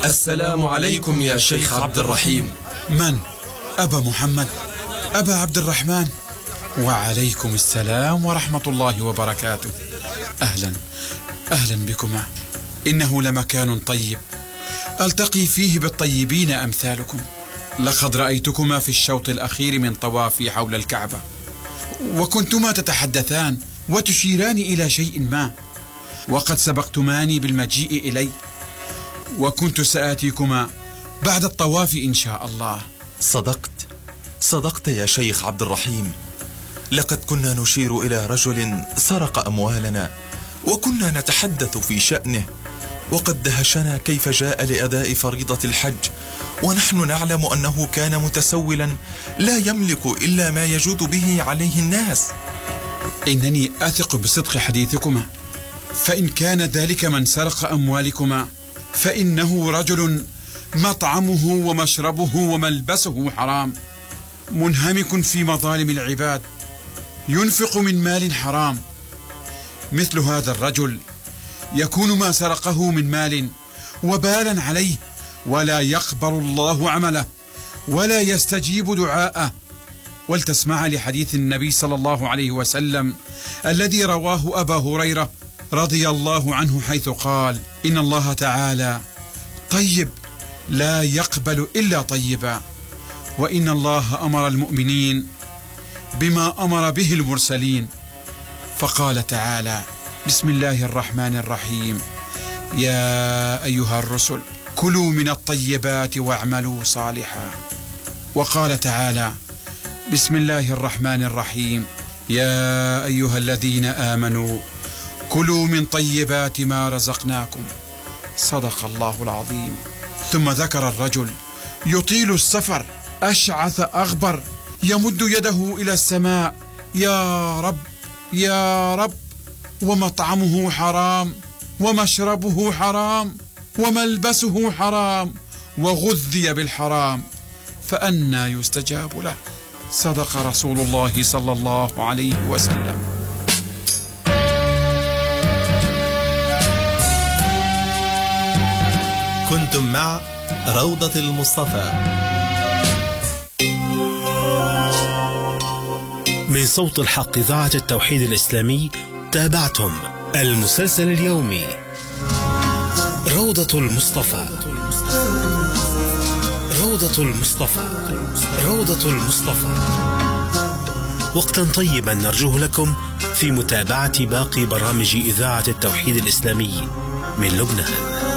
السلام عليكم يا شيخ عبد الرحيم. من؟ أبا محمد؟ أبا عبد الرحمن؟ وعليكم السلام ورحمة الله وبركاته. أهلا بكما. إنه لمكان طيب ألتقي فيه بالطيبين أمثالكم. لقد رأيتكما في الشوط الأخير من طوافي حول الكعبة، وكنتما تتحدثان وتشيران إلى شيء ما، وقد سبقتماني بالمجيء إلي، وكنت سآتيكما بعد الطواف إن شاء الله. صدقت يا شيخ عبد الرحيم. لقد كنا نشير إلى رجل سرق أموالنا، وكنا نتحدث في شأنه، وقد دهشنا كيف جاء لأداء فريضة الحج ونحن نعلم أنه كان متسولا لا يملك إلا ما يجود به عليه الناس. إنني أثق بصدق حديثكما، فإن كان ذلك من سرق أموالكما فإنه رجل مطعمه ومشربه وملبسه حرام، منهمك في مظالم العباد، ينفق من مال حرام. مثل هذا الرجل يكون ما سرقه من مال وبالا عليه، ولا يقبل الله عمله ولا يستجيب دعاءه. ولتسمع لحديث النبي صلى الله عليه وسلم الذي رواه أبا هريرة رضي الله عنه، حيث قال: إن الله تعالى طيب لا يقبل إلا طيبا، وإن الله أمر المؤمنين بما أمر به المرسلين، فقال تعالى: بسم الله الرحمن الرحيم، يا أيها الرسل كلوا من الطيبات واعملوا صالحا. وقال تعالى: بسم الله الرحمن الرحيم، يا أيها الذين آمنوا كلوا من طيبات ما رزقناكم. صدق الله العظيم. ثم ذكر الرجل يطيل السفر أشعث أغبر، يمد يده إلى السماء: يا رب يا رب، ومطعمه حرام ومشربه حرام وملبسه حرام وغذي بالحرام، فأنى يستجاب له. صدق رسول الله صلى الله عليه وسلم. كنتم مع روضة المصطفى من صوت الحق إذاعة التوحيد الإسلامي. تابعتم المسلسل اليومي روضة المصطفى. روضة المصطفى. روضة المصطفى. وقتا طيبا نرجوه لكم في متابعة باقي برامج إذاعة التوحيد الإسلامي من لبنان.